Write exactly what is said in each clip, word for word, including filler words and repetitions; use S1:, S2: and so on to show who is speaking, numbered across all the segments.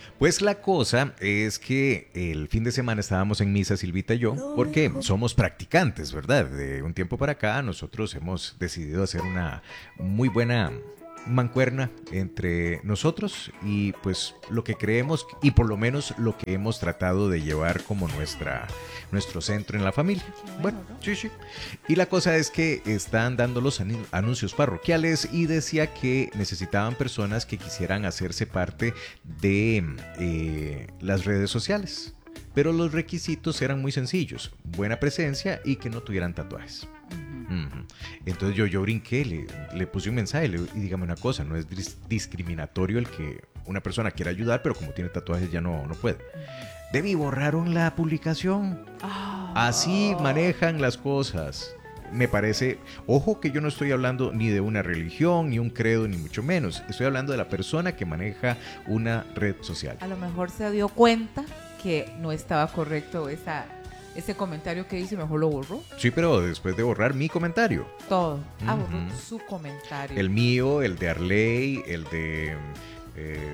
S1: Pues la cosa es que el fin de semana estábamos en misa, Silvita y yo, porque somos practicantes, ¿verdad? De un tiempo para acá nosotros hemos decidido hacer una muy buena mancuerna entre nosotros y pues lo que creemos y por lo menos lo que hemos tratado de llevar como nuestra nuestro centro en la familia. Bueno, sí, sí. Y la cosa es que están dando los anuncios parroquiales y decía que necesitaban personas que quisieran hacerse parte de eh, las redes sociales. Pero los requisitos eran muy sencillos: buena presencia y que no tuvieran tatuajes. Uh-huh. Entonces yo, yo brinqué, le, le puse un mensaje le, y dígame una cosa, no es dis- discriminatorio el que una persona quiera ayudar, pero como tiene tatuajes ya no, no puede. Debí borraron la publicación. Oh. Así manejan las cosas. Me parece, ojo que yo no estoy hablando ni de una religión, ni un credo, ni mucho menos. Estoy hablando de la persona que maneja una red social.
S2: A lo mejor se dio cuenta que no estaba correcto esa, ese comentario que hizo y mejor lo borró.
S1: Sí, pero después de borrar mi comentario.
S2: Todo.
S1: Uh-huh.
S2: Ah, borró su comentario.
S1: El mío, el de Arley, el de eh,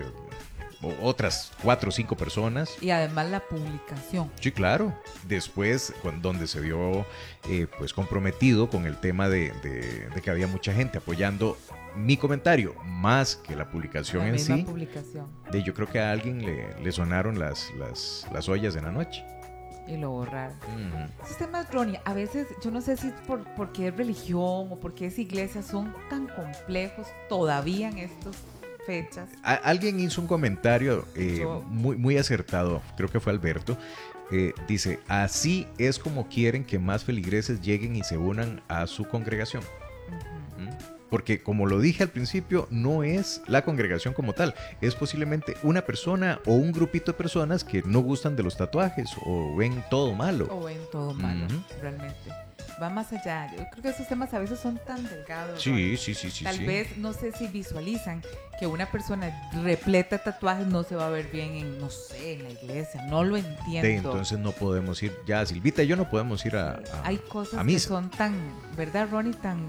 S1: otras cuatro o cinco personas.
S2: Y además la publicación.
S1: Sí, claro. Después, cuando, donde se vio eh, pues comprometido con el tema de, de, de que había mucha gente apoyando mi comentario más que la publicación
S2: la
S1: en
S2: misma
S1: sí.
S2: Publicación.
S1: De, yo creo que a alguien le, le sonaron las, las, las ollas en la noche.
S2: Y lo borraron.
S1: Uh-huh.
S2: Esos temas, Ronnie, a veces yo no sé si por, por qué es religión o por qué es iglesia, son tan complejos todavía en estos fechas.
S1: A- alguien hizo un comentario eh,
S2: Yo...
S1: muy, muy acertado, creo que fue Alberto. Eh, dice, así es como quieren que más feligreses lleguen y se unan a su congregación. Uh-huh. ¿Mm? Porque como lo dije al principio, no es la congregación como tal, es posiblemente una persona o un grupito de personas que no gustan de los tatuajes o ven todo malo.
S2: O ven todo malo,
S1: Uh-huh.
S2: realmente. Va más allá. Yo creo que esos temas a veces son tan delgados.
S1: Sí,
S2: ¿no?
S1: sí, sí, sí.
S2: Tal
S1: sí.
S2: vez, no sé si visualizan que una persona repleta de tatuajes no se va a ver bien en, no sé, en la iglesia. No lo entiendo.
S1: De, entonces no podemos ir, ya Silvita y yo no podemos ir a, a
S2: Hay cosas
S1: a
S2: que
S1: misa.
S2: son tan, ¿verdad, Ronnie? Tan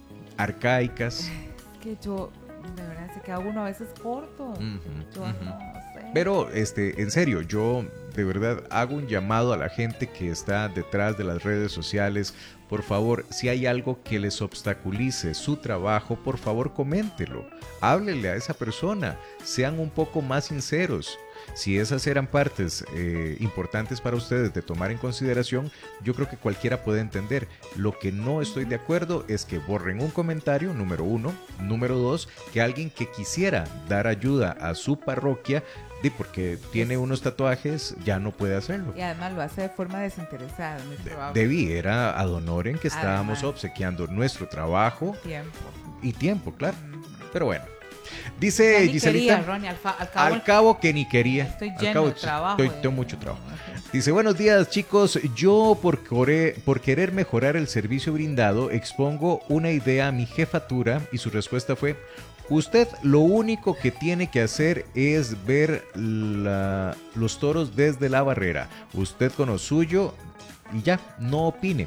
S1: arcaicas.
S2: Que yo, de verdad, se queda uno a veces corto.
S1: Uh-huh,
S2: yo
S1: uh-huh.
S2: no sé.
S1: Pero, este, en serio, yo de verdad hago un llamado a la gente que está detrás de las redes sociales. Por favor, si hay algo que les obstaculice su trabajo, por favor, coméntelo. Háblele a esa persona. Sean un poco más sinceros. Si esas eran partes eh, importantes para ustedes de tomar en consideración, yo creo que cualquiera puede entender. Lo que no estoy de acuerdo es que borren un comentario, número uno. Número dos, que alguien que quisiera dar ayuda a su parroquia, de porque tiene unos tatuajes, ya no puede hacerlo.
S2: Y además lo hace de forma desinteresada. Muy
S1: de, debí, era ad honorem que estábamos además obsequiando nuestro trabajo.
S2: Tiempo.
S1: Y tiempo, claro. Mm. Pero bueno. Dice
S2: ni
S1: Giselita,
S2: quería, Ronnie, al, fa- al, cabo,
S1: al cabo que ni quería.
S2: Estoy
S1: al
S2: lleno
S1: cabo,
S2: de trabajo.
S1: Estoy,
S2: de...
S1: tengo mucho trabajo. Dice, buenos días chicos, yo por, core, por querer mejorar el servicio brindado expongo una idea a mi jefatura y su respuesta fue, usted lo único que tiene que hacer es ver la, los toros desde la barrera. Usted con lo suyo y ya, no opine.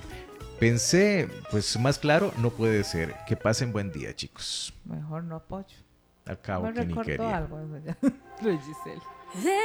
S1: Pensé, pues más claro, no puede ser. Que pasen buen día, chicos.
S2: Mejor no apoyo.
S1: Al cabo
S2: me
S1: que ni quería.
S2: algo eso ya. Lo Giselle.